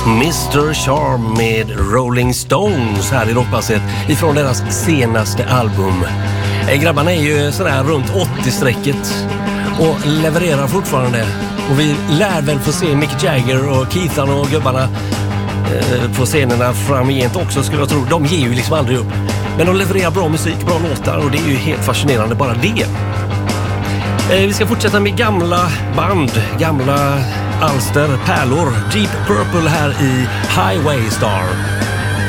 Mr. Charm med Rolling Stones här i Rockpasset ifrån deras senaste album. Grabbarna är ju sådär runt 80-strecket och levererar fortfarande. Och vi lär väl få se Mick Jagger och Keithan och gubbarna på scenerna framgent också, skulle jag tro. De ger ju liksom aldrig upp. Men de levererar bra musik, bra låtar, och det är ju helt fascinerande bara det. Vi ska fortsätta med gamla band, gamla alster, pärlor. Deep Purple här i Highway Star.